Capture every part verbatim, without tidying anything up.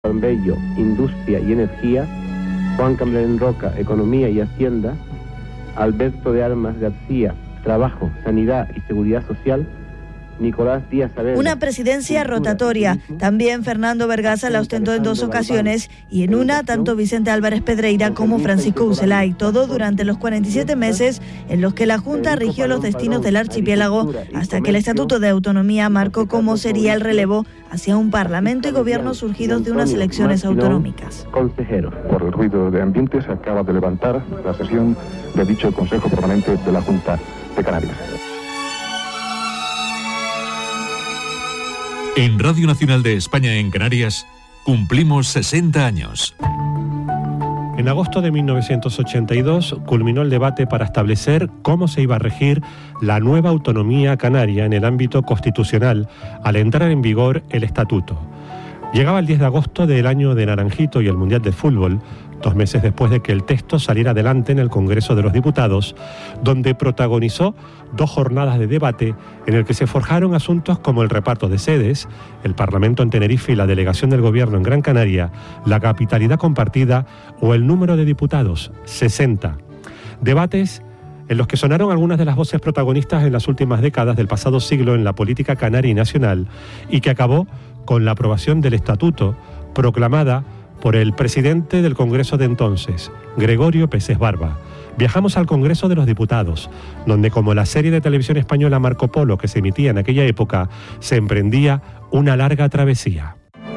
Bello, Industria y Energía, Juan Camilén Roca, Economía y Hacienda, Alberto de Armas García, Trabajo, Sanidad y Seguridad Social, Nicolás Díaz Saavedra. Una presidencia rotatoria. También Fernando Vergasa la ostentó en dos ocasiones y en una tanto Vicente Álvarez Pedreira como Francisco Ucelay, todo durante los cuarenta y siete meses en los que la Junta rigió los destinos del archipiélago hasta que el Estatuto de Autonomía marcó cómo sería el relevo hacia un Parlamento y gobierno surgidos de unas elecciones autonómicas. Consejeros. Por el ruido de ambiente se acaba de levantar la sesión de dicho Consejo Permanente de la Junta de Canarias. En Radio Nacional de España en Canarias cumplimos sesenta años. En agosto de mil novecientos ochenta y dos culminó el debate para establecer cómo se iba a regir la nueva autonomía canaria en el ámbito constitucional al entrar en vigor el Estatuto. Llegaba el diez de agosto del año de Naranjito y el Mundial de Fútbol, dos meses después de que el texto saliera adelante en el Congreso de los Diputados, donde protagonizó dos jornadas de debate en el que se forjaron asuntos como el reparto de sedes, el Parlamento en Tenerife y la delegación del Gobierno en Gran Canaria, la capitalidad compartida o el número de diputados, sesenta. Debates en los que sonaron algunas de las voces protagonistas en las últimas décadas del pasado siglo en la política canaria y nacional, y que acabó con la aprobación del Estatuto, proclamada por el presidente del Congreso de entonces, Gregorio Peces Barba. Viajamos al Congreso de los Diputados, donde, como la serie de televisión española Marco Polo que se emitía en aquella época, se emprendía una larga travesía.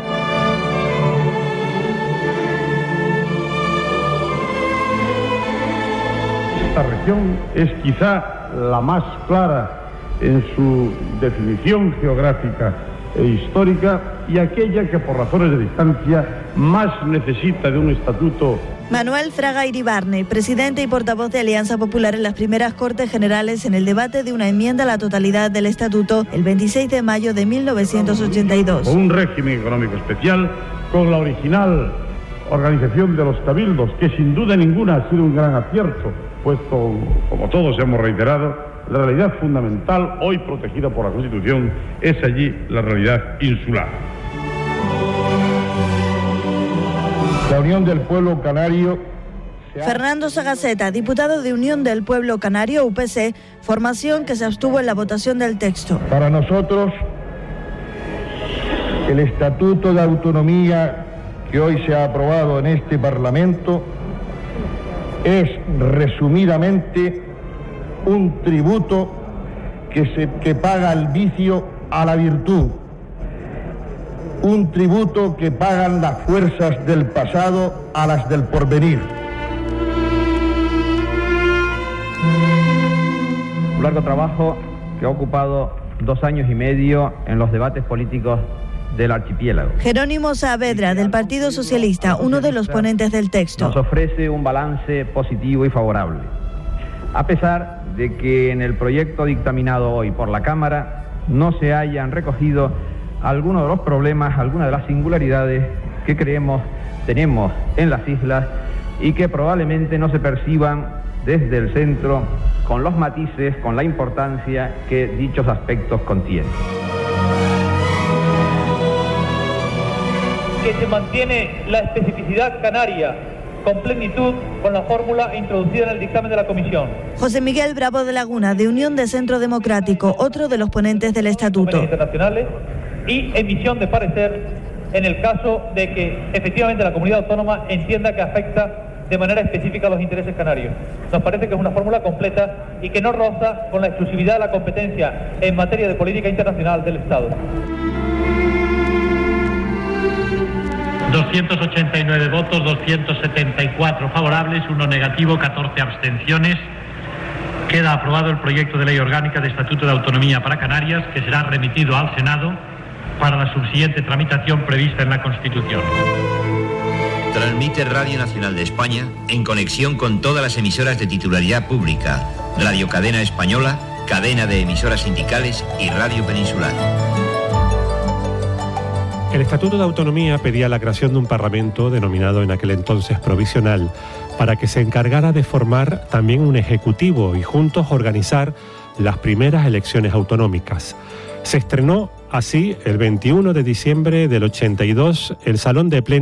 Esta región es quizá la más clara en su definición geográfica e histórica y aquella que por razones de distancia más necesita de un estatuto. Manuel Fraga Iribarne, presidente y portavoz de Alianza Popular en las primeras Cortes Generales en el debate de una enmienda a la totalidad del Estatuto el veintiséis de mayo de mil novecientos ochenta y dos. Un régimen económico especial con la original organización de los cabildos, que sin duda ninguna ha sido un gran acierto, puesto, como todos hemos reiterado, la realidad fundamental, hoy protegida por la Constitución, es allí la realidad insular. La Unión del Pueblo Canario... Fernando Sagaceta, diputado de Unión del Pueblo Canario, U P C, formación que se abstuvo en la votación del texto. Para nosotros, el Estatuto de Autonomía que hoy se ha aprobado en este Parlamento es, resumidamente, un tributo que, se, que paga el vicio a la virtud, un tributo que pagan las fuerzas del pasado a las del porvenir. Un largo trabajo que ha ocupado dos años y medio en los debates políticos del archipiélago. Jerónimo Saavedra, del Partido Socialista, uno de los ponentes del texto. Nos ofrece un balance positivo y favorable, a pesar de que en el proyecto dictaminado hoy por la Cámara no se hayan recogido algunos de los problemas, algunas de las singularidades que creemos tenemos en las islas y que probablemente no se perciban desde el centro con los matices, con la importancia que dichos aspectos contienen. Que se mantiene la especificidad canaria con plenitud con la fórmula introducida en el dictamen de la Comisión. José Miguel Bravo de Laguna, de Unión de Centro Democrático, otro de los ponentes del Estatuto. Internacionales y emisión de parecer en el caso de que efectivamente la comunidad autónoma entienda que afecta de manera específica a los intereses canarios. Nos parece que es una fórmula completa y que no roza con la exclusividad de la competencia en materia de política internacional del Estado. doscientos ochenta y nueve votos, doscientos setenta y cuatro favorables, uno negativo, catorce abstenciones. Queda aprobado el proyecto de ley orgánica de Estatuto de Autonomía para Canarias, que será remitido al Senado para la subsiguiente tramitación prevista en la Constitución. Transmite Radio Nacional de España en conexión con todas las emisoras de titularidad pública, Radio Cadena Española, cadena de emisoras sindicales y Radio Peninsular. El Estatuto de Autonomía pedía la creación de un Parlamento, denominado en aquel entonces provisional, para que se encargara de formar también un Ejecutivo y juntos organizar las primeras elecciones autonómicas. Se estrenó Así, el veintiuno de diciembre del ochenta y dos, el Salón de Plenos